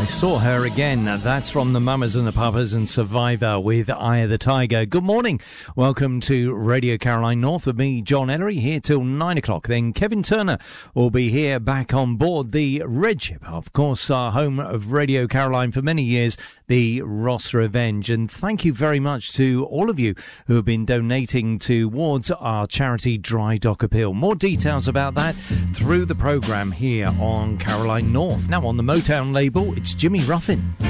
Saw Her Again. That's from the Mamas and the Papas and Survivor with Eye of the Tiger. Good morning. Welcome to Radio Caroline North with me, John Ellery, here till 9 o'clock. Then Kevin Turner will be here back on board the Red Ship, of course, our home of Radio Caroline for many years, the Ross Revenge. And thank you very much to all of you who have been donating towards our charity Dry Dock Appeal. More details about that through the programme here on Caroline North. Now on the Motown label, it's Jimmy Ruffin.